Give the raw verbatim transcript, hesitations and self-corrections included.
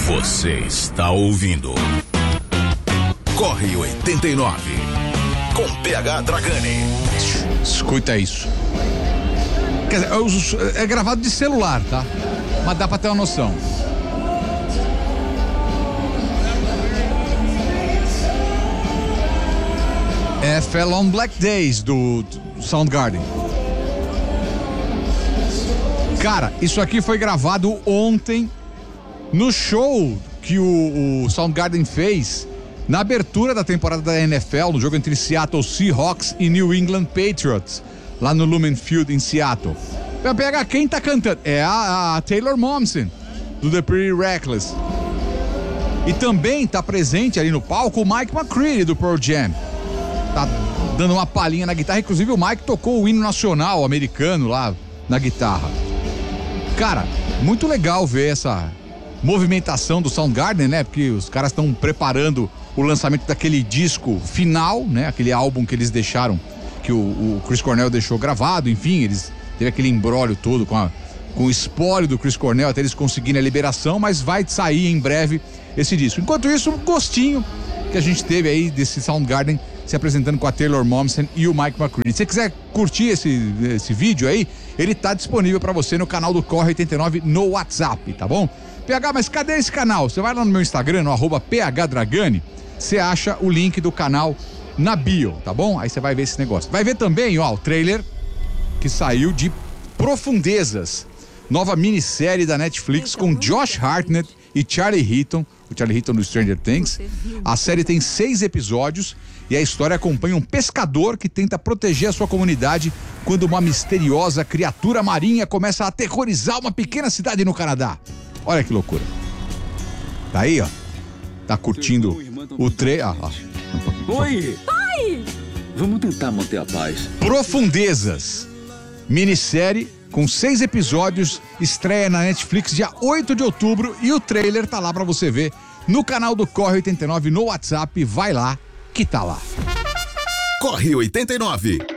Você está ouvindo Corre oitenta e nove com P H Dragani. Escuta isso. Quer dizer, é gravado de celular, tá? Mas dá pra ter uma noção. É Fell on Black Days do, do Soundgarden. Cara, isso aqui foi gravado ontem no show que o, o Soundgarden fez na abertura da temporada da N F L, no jogo entre Seattle Seahawks e New England Patriots, lá no Lumen Field em Seattle. Vai pegar quem tá cantando? É a, a Taylor Momsen, do The Pretty Reckless. E também tá presente ali no palco o Mike McCready, do Pearl Jam. Tá dando uma palhinha na guitarra, inclusive o Mike tocou o hino nacional americano lá na guitarra. Cara, muito legal ver essa movimentação do Soundgarden, né? Porque os caras estão preparando o lançamento daquele disco final, né? Aquele álbum que eles deixaram, que o, o Chris Cornell deixou gravado, enfim, eles teve aquele imbróglio todo com, a, com o espólio do Chris Cornell até eles conseguirem a liberação, mas vai sair em breve esse disco. Enquanto isso, um gostinho que a gente teve aí desse Soundgarden se apresentando com a Taylor Momsen e o Mike McCready. Se você quiser curtir esse, esse vídeo aí, ele tá disponível para você no canal do Corre oitenta e nove no WhatsApp, tá bom? P H, mas cadê esse canal? Você vai lá no meu Instagram, no arroba P H Dragani, você acha o link do canal na bio, tá bom? Aí você vai ver esse negócio. Vai ver também, ó, o trailer que saiu de Profundezas, nova minissérie da Netflix com Josh Hartnett e Charlie Heaton, o Charlie Heaton do Stranger Things. A série tem seis episódios e a história acompanha um pescador que tenta proteger a sua comunidade quando uma misteriosa criatura marinha começa a aterrorizar uma pequena cidade no Canadá. Olha que loucura. Tá aí, ó. Tá curtindo o trailer. Ah, ah, um Oi! Pai! Vamos tentar manter a paz. Profundezas. Minissérie com seis episódios, estreia na Netflix dia oito de outubro e o trailer tá lá pra você ver no canal do Corre oitenta e nove no WhatsApp. Vai lá que tá lá. Corre oitenta e nove.